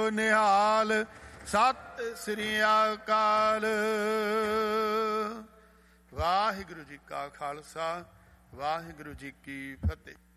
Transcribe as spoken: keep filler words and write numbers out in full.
ਨਿਹਾਲ। ਸਤਿ ਸ੍ਰੀ ਅਕਾਲ। ਵਾਹਿਗੁਰੂ ਜੀ ਕਾ ਖਾਲਸਾ, ਵਾਹਿਗੁਰੂ ਜੀ ਕੀ ਫਤਿਹ।